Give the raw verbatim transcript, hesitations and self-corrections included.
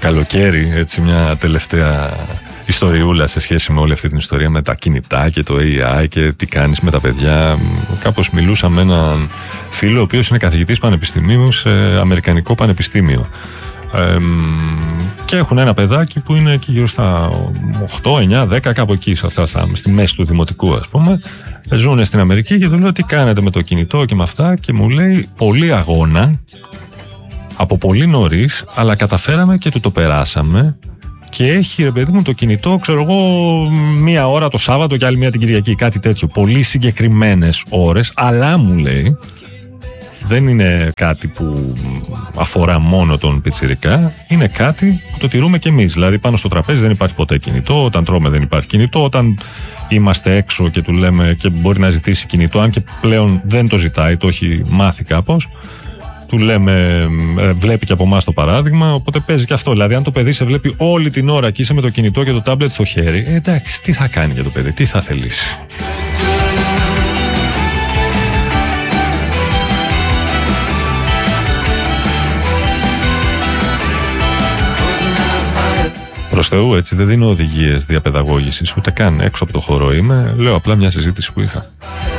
καλοκαίρι, έτσι μια τελευταία ιστοριούλα σε σχέση με όλη αυτή την ιστορία με τα κινητά και το έι άι και τι κάνεις με τα παιδιά. Κάπως μιλούσα με έναν φίλο ο οποίος είναι καθηγητής πανεπιστημίου σε αμερικανικό πανεπιστήμιο. Ε, και έχουν ένα παιδάκι που είναι εκεί γύρω στα οκτώ, εννιά, δέκα, κάπου εκεί, σε αυτά, στη μέση του δημοτικού, ας πούμε. Ζούνε στην Αμερική και του λέω τι κάνετε με το κινητό και με αυτά, και μου λέει πολύ αγώνα από πολύ νωρίς, αλλά καταφέραμε και του το περάσαμε και έχει, ρε παιδί μου, το κινητό, ξέρω εγώ, μία ώρα το Σάββατο και άλλη μία την Κυριακή, κάτι τέτοιο, πολύ συγκεκριμένες ώρες, αλλά μου λέει δεν είναι κάτι που αφορά μόνο τον πιτσιρικά, είναι κάτι που το τηρούμε κι εμείς. Δηλαδή πάνω στο τραπέζι δεν υπάρχει ποτέ κινητό, όταν τρώμε δεν υπάρχει κινητό, όταν είμαστε έξω και του λέμε και μπορεί να ζητήσει κινητό, αν και πλέον δεν το ζητάει, το έχει μάθει κάπως, του λέμε, βλέπει και από εμάς το παράδειγμα, οπότε παίζει και αυτό. Δηλαδή αν το παιδί σε βλέπει όλη την ώρα και είσαι με το κινητό και το τάμπλετ στο χέρι, ε, εντάξει, τι θα κάνει για το παιδί, τι θα θελήσει. Προς Θεού, έτσι, δεν δίνω οδηγίες διαπαιδαγώγησης, ούτε καν έξω από το χώρο είμαι. Λέω απλά μια συζήτηση που είχα.